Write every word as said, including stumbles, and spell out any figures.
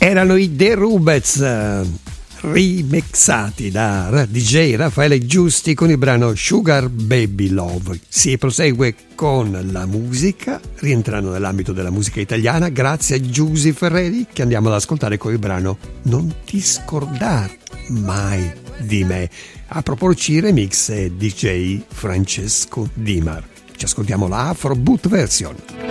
Erano i The Rubets, remixati da D J Raffaele Giusti con il brano Sugar Baby Love. Si prosegue con la musica, rientrando nell'ambito della musica italiana, grazie a Giusy Ferreri, che andiamo ad ascoltare con il brano Non ti scordar mai di me. A proporci remix è D J Francesco Dimar. Ci ascoltiamo la Afro Boot version.